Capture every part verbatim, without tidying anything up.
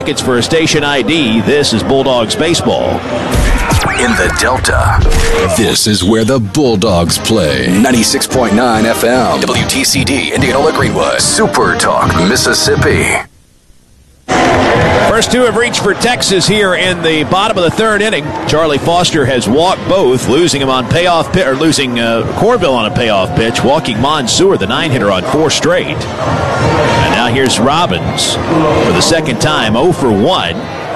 It's for a station I D. This is Bulldogs baseball. In the Delta, this is where the Bulldogs play. ninety-six point nine F M, W T C D, Indianola Greenwood, Super Talk, Mississippi. First two have reached for Texas here in the bottom of the third inning. Charlie Foster has walked both, losing him on payoff pitch, or losing uh, Corville on a payoff pitch, walking Mansour, the nine-hitter, on four straight. And now here's Robbins for the second time, oh for one.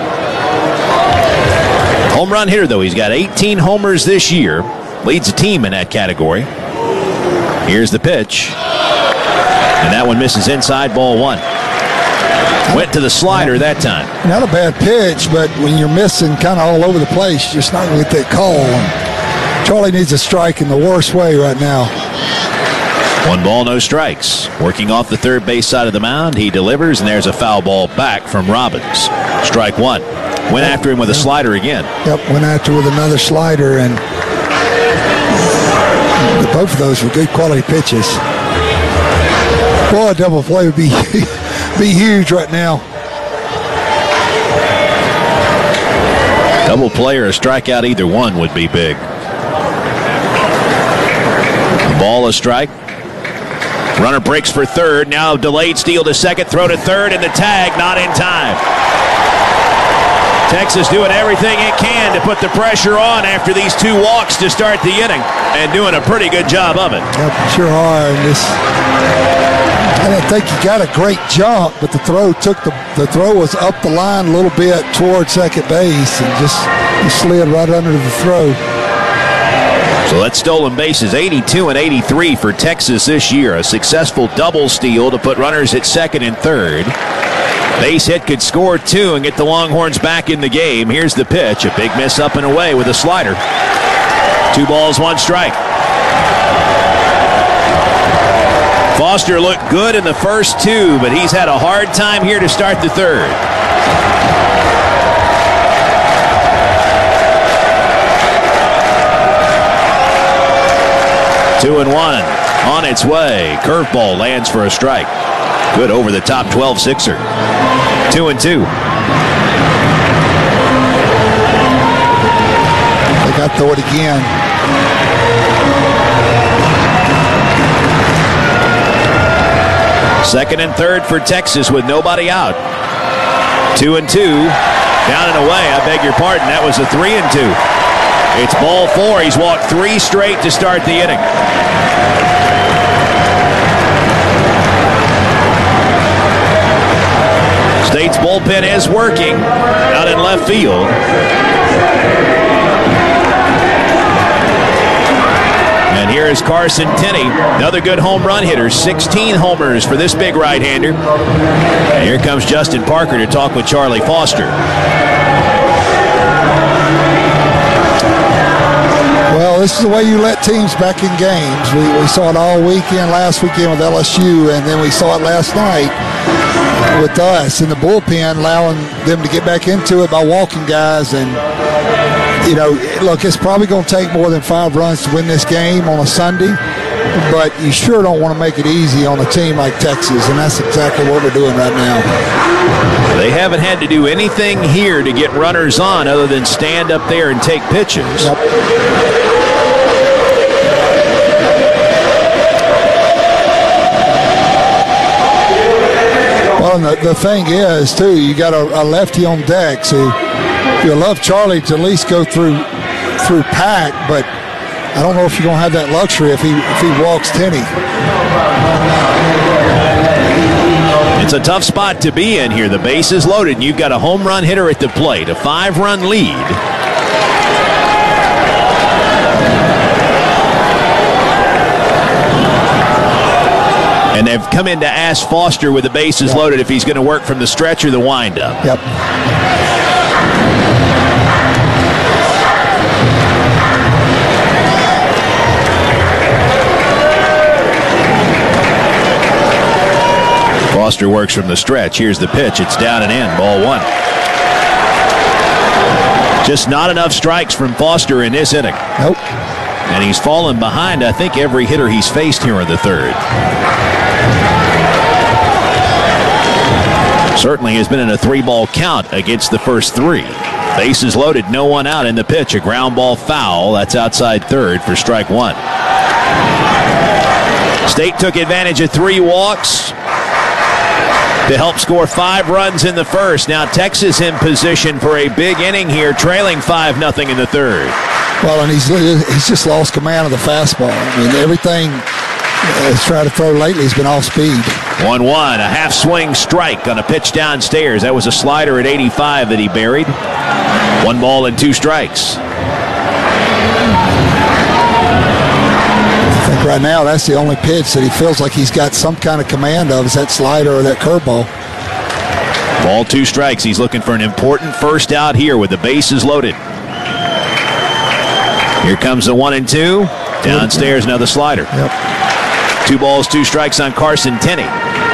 Home run hitter, though. He's got eighteen homers this year. Leads the team in that category. Here's the pitch. And that one misses inside, ball one. Went to the slider that time. Not a bad pitch, but when you're missing kind of all over the place, you're just not going to get that call. And Charlie needs a strike in the worst way right now. One ball, no strikes. Working off the third base side of the mound, he delivers, and there's a foul ball back from Robbins. Strike one. Went after him with a slider again. Yep, went after with another slider, and both of those were good quality pitches. Boy, a double play would be be huge right now. Double play or a strikeout, either one would be big. A ball, a strike. Runner breaks for third. Now delayed steal to second, throw to third, and the tag not in time. Texas doing everything it can to put the pressure on after these two walks to start the inning, and doing a pretty good job of it. Yep, sure are. And this, I didn't think he got a great jump, but the throw took the the throw was up the line a little bit toward second base, and just he slid right under the throw. So that's stolen bases, eighty-two and eighty-three for Texas this year. A successful double steal to put runners at second and third. Base hit could score two and get the Longhorns back in the game. Here's the pitch. A big miss up and away with a slider. Two balls, one strike. Foster looked good in the first two, but he's had a hard time here to start the third. Two and one on its way. Curveball lands for a strike. Good over the top twelve sixer. Two and two. They got to throw it again. Second and third for Texas with nobody out. Two and two. Down and away. I beg your pardon. That was a three and two. It's ball four. He's walked three straight to start the inning. State's bullpen is working out in left field. And here is Carson Tenney, another good home run hitter. sixteen homers for this big right-hander. And here comes Justin Parker to talk with Charlie Foster. Well, this is the way you let teams back in games. We, we saw it all weekend, last weekend with L S U, and then we saw it last night with us in the bullpen, allowing them to get back into it by walking guys. And, you know, look, it's probably going to take more than five runs to win this game on a Sunday, but you sure don't want to make it easy on a team like Texas, and that's exactly what we're doing right now. They haven't had to do anything here to get runners on other than stand up there and take pitches. Yep. Well, and the, the thing is, too, you got a, a lefty on deck, so you'll love Charlie to at least go through through Pack, but I don't know if you're going to have that luxury if he if he walks Tenney. It's a tough spot to be in here. The base is loaded, and you've got a home run hitter at the plate, a five-run lead. And they've come in to ask Foster with the bases yep. loaded if he's going to work from the stretch or the windup. Yep. Foster works from the stretch. Here's the pitch. It's down and in. Ball one. Just not enough strikes from Foster in this inning. Nope. And he's fallen behind, I think, every hitter he's faced here in the third. Certainly has been in a three-ball count against the first three. Bases loaded, no one out in the pitch. A ground ball foul. That's outside third for strike one. State took advantage of three walks to help score five runs in the first. Now Texas in position for a big inning here, trailing five nothing in the third. Well, and he's he's just lost command of the fastball. I mean, everything he's tried to throw lately has been off speed. one one, a half swing strike on a pitch downstairs. That was a slider at eighty-five that he buried. One ball and two strikes. I think right now that's the only pitch that he feels like he's got some kind of command of, is that slider or that curveball. Ball, two strikes. He's looking for an important first out here with the bases loaded. Here comes the one and two. Downstairs, another slider. Yep. Two balls, two strikes on Carson Tenney.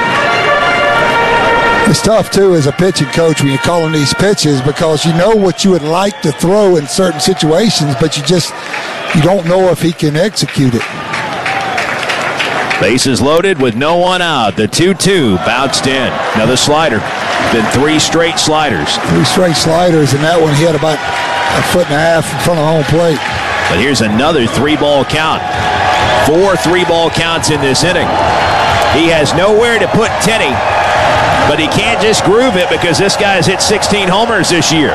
It's tough, too, as a pitching coach when you're calling these pitches, because you know what you would like to throw in certain situations, but you just you don't know if he can execute it. Bases loaded with no one out. The two two bounced in. Another slider. Been three straight sliders. Three straight sliders, and that one he had about a foot and a half in front of home plate. But here's another three-ball count. Four three-ball counts in this inning. He has nowhere to put Tenney, but he can't just groove it because this guy's hit sixteen homers this year.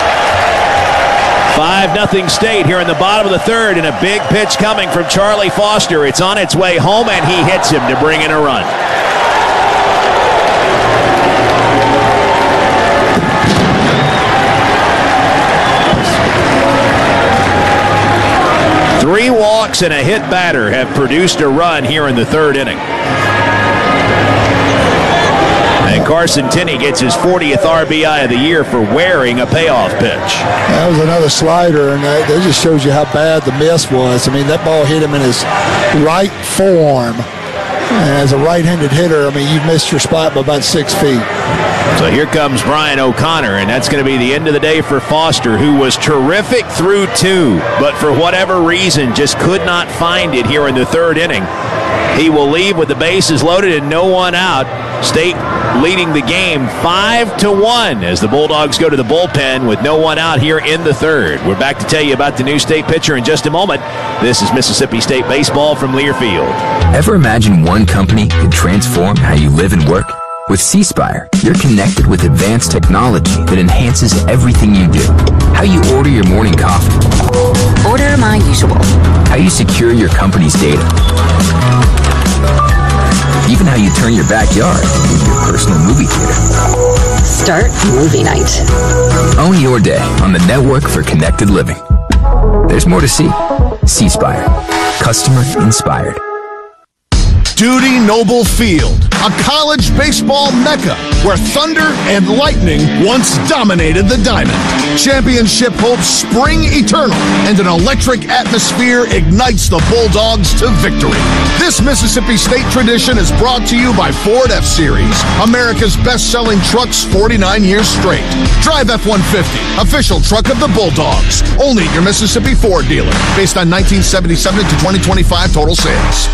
five nothing State here in the bottom of the third, and a big pitch coming from Charlie Foster. It's on its way home, and he hits him to bring in a run. Three walks and a hit batter have produced a run here in the third inning. And Carson Tenney gets his fortieth R B I of the year for wearing a payoff pitch. That was another slider, and that, that just shows you how bad the miss was. I mean, that ball hit him in his right forearm. And as a right-handed hitter, I mean, you missed your spot by about six feet. So here comes Brian O'Connor, and that's going to be the end of the day for Foster, who was terrific through two, but for whatever reason just could not find it here in the third inning. He will leave with the bases loaded and no one out. State leading the game five to one as the Bulldogs go to the bullpen with no one out here in the third. We're back to tell you about the new State pitcher in just a moment. This is Mississippi State baseball from Learfield. Ever imagine one company could transform how you live and work? With C-Spire, you're connected with advanced technology that enhances everything you do. How you order your morning coffee. Order my usual. How you secure your company's data. Even how you turn your backyard into your personal movie theater. Start movie night. Own your day on the network for connected living. There's more to see. C-Spire. Customer inspired. Dudy Noble Field, a college baseball mecca where thunder and lightning once dominated the diamond. Championship hopes spring eternal, and an electric atmosphere ignites the Bulldogs to victory. This Mississippi State tradition is brought to you by Ford F-Series, America's best-selling trucks forty-nine years straight. Drive F one fifty, official truck of the Bulldogs, only at your Mississippi Ford dealer, based on nineteen seventy-seven to twenty twenty-five total sales.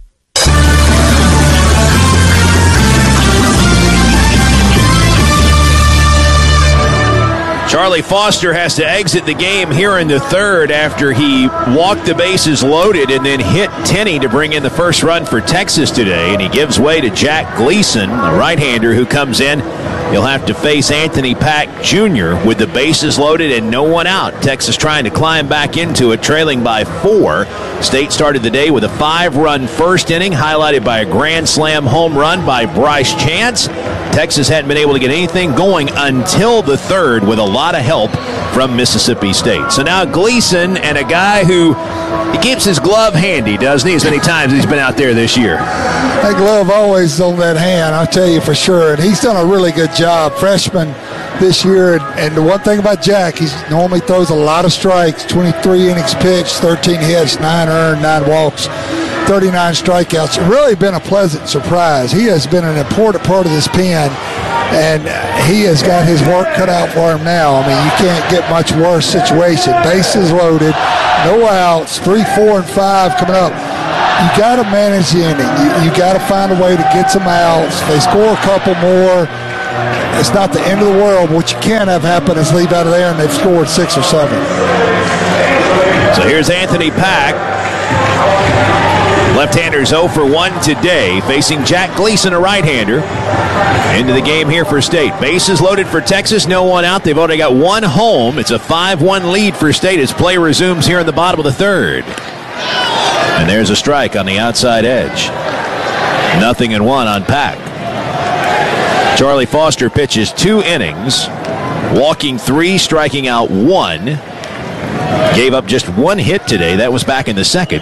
Charlie Foster has to exit the game here in the third after he walked the bases loaded and then hit Tenney to bring in the first run for Texas today. And he gives way to Jack Gleason, a right-hander who comes in. He'll have to face Anthony Pack Junior with the bases loaded and no one out. Texas trying to climb back into it, trailing by four. State started the day with a five-run first inning, highlighted by a grand slam home run by Bryce Chance. Texas hadn't been able to get anything going until the third with a lot of help from Mississippi State. So now Gleason, and a guy who he keeps his glove handy, doesn't he, as many times he's been out there this year. That glove always on that hand, I'll tell you for sure. And he's done a really good job, freshman this year. And, and the one thing about Jack, he normally throws a lot of strikes, twenty-three innings pitched, thirteen hits, nine earned, nine walks, thirty-nine strikeouts. It's really been a pleasant surprise. He has been an important part of this pen, and he has got his work cut out for him now. I mean, you can't get much worse situation. Bases loaded, no outs, three, four, and five coming up. You got to manage the inning. You, you got to find a way to get some outs. If they score a couple more, it's not the end of the world. What you can have happen is leave out of there and they've scored six or seven. So here's Anthony Pack. Left-handers oh for one today, facing Jack Gleason, a right-hander. Into the game here for State. Bases loaded for Texas, no one out. They've only got one home. It's a five one lead for State as play resumes here in the bottom of the third. And there's a strike on the outside edge. Nothing in one on Pack. Charlie Foster pitches two innings, walking three, striking out one. Gave up just one hit today. That was back in the second.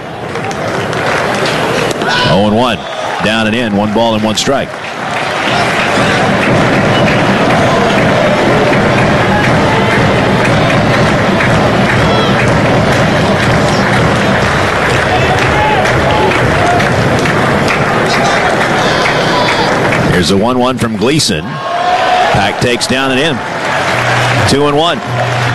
oh and one. Down and in. One ball and one strike. Here's a one one from Gleason. Pack takes down and in. Two and one.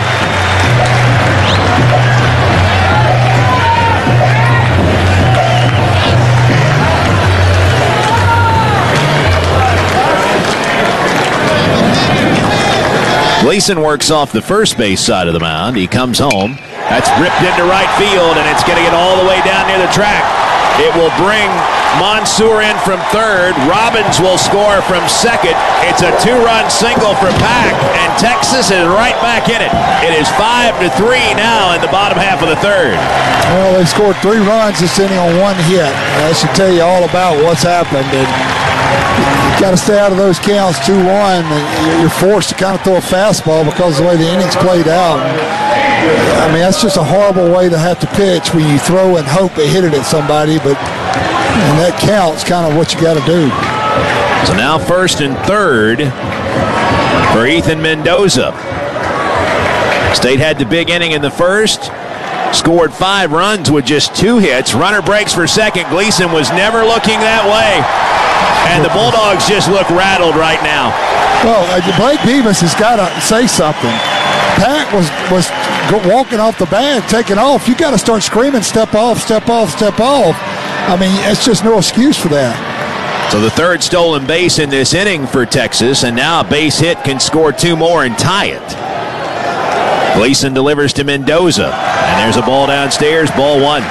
Gleason works off the first base side of the mound. He comes home. That's ripped into right field, and it's going to get all the way down near the track. It will bring Mansour in from third. Robbins will score from second. It's a two-run single for Pack, and Texas is right back in it. It is five to three now in the bottom half of the third. Well, they scored three runs this inning on one hit. That should tell you all about what's happened. And you got to stay out of those counts, two one. You're forced to kind of throw a fastball because of the way the innings played out. I mean, that's just a horrible way to have to pitch when you throw and hope they hit it at somebody, but and that counts kind of what you got to do. So now first and third for Ethan Mendoza. State had the big inning in the first, scored five runs with just two hits. Runner breaks for second. Gleason was never looking that way, and the Bulldogs just look rattled right now. Well, uh, Blake Beavis has got to say something. Pack was was walking off the bag, taking off. You got to start screaming, step off, step off, step off. I mean, it's just no excuse for that. So the third stolen base in this inning for Texas, and now a base hit can score two more and tie it. Gleason delivers to Mendoza, and there's a ball downstairs, ball one.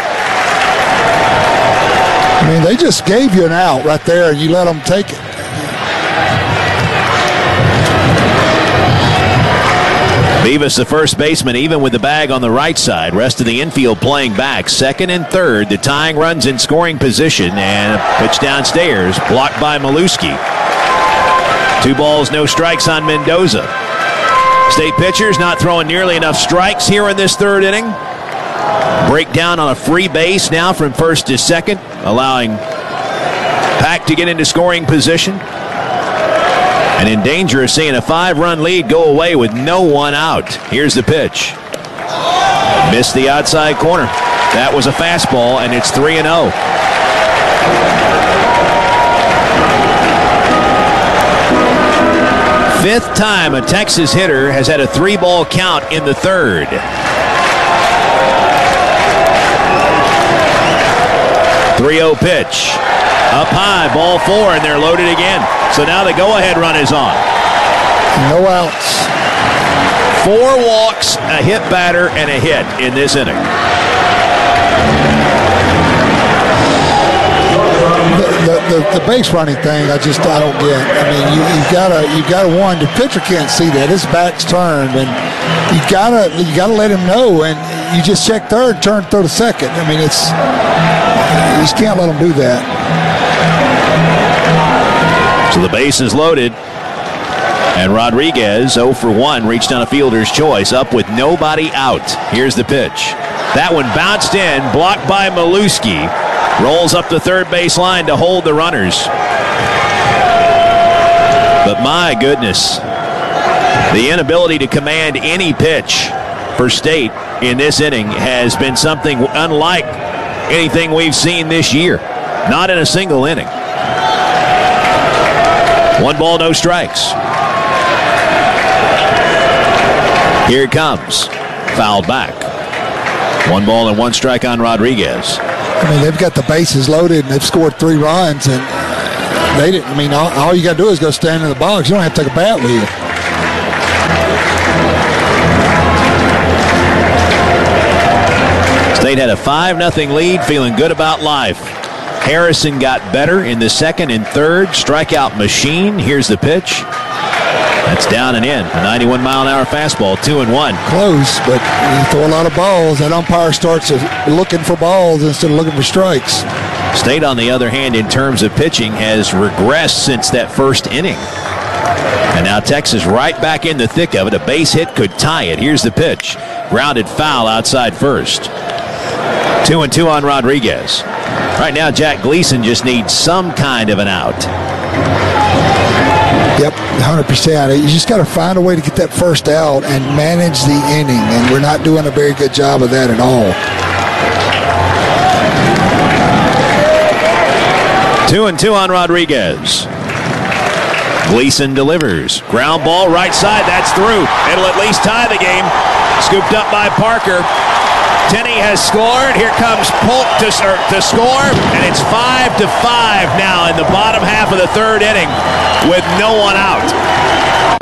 I mean, they just gave you an out right there, and you let them take it. Beavis, the first baseman, even with the bag on the right side. Rest of the infield playing back. Second and third, the tying runs in scoring position, and a pitch downstairs, blocked by Maluski. Two balls, no strikes on Mendoza. State pitchers not throwing nearly enough strikes here in this third inning. Breakdown on a free base now from first to second, allowing Pack to get into scoring position. And in danger of seeing a five-run lead go away with no one out. Here's the pitch. Missed the outside corner. That was a fastball, and it's three and oh. Fifth time a Texas hitter has had a three-ball count in the third. three oh pitch. Up high, ball four, and they're loaded again. So now the go-ahead run is on. No outs. Four walks, a hit batter, and a hit in this inning. The, the, the, the base running thing, I just I don't get. I mean, you you gotta you gotta one. The pitcher can't see that his back's turned, and you gotta you gotta let him know. And you just check third, turn throw to second. I mean, it's you just can't let him do that. So the base is loaded, and Rodriguez, oh for one, reached on a fielder's choice, up with nobody out. Here's the pitch. That one bounced in, blocked by Maluski. Rolls up the third base line to hold the runners. But my goodness, the inability to command any pitch for State in this inning has been something unlike anything we've seen this year. Not in a single inning. One ball, no strikes. Here it comes. Fouled back. One ball and one strike on Rodriguez. I mean, they've got the bases loaded, and they've scored three runs, and they didn't. I mean, all, all you got to do is go stand in the box. You don't have to take a bat with you. State had a five nothing lead, feeling good about life. Harrison got better in the second and third. Strikeout machine. Here's the pitch. That's down and in. A ninety-one mile an hour fastball, two and one. Close, but you throw a lot of balls. That umpire starts looking for balls instead of looking for strikes. State, on the other hand, in terms of pitching, has regressed since that first inning. And now Texas right back in the thick of it. A base hit could tie it. Here's the pitch. Grounded foul outside first. Two and two on Rodriguez. Right now, Jack Gleason just needs some kind of an out. Yep, one hundred percent. You just got to find a way to get that first out and manage the inning, and we're not doing a very good job of that at all. Two and two on Rodriguez. Gleason delivers. Ground ball right side. That's through. It'll at least tie the game. Scooped up by Parker. Tenney has scored. Here comes Polk to, to score, and it's five to five now in the bottom half of the third inning with no one out.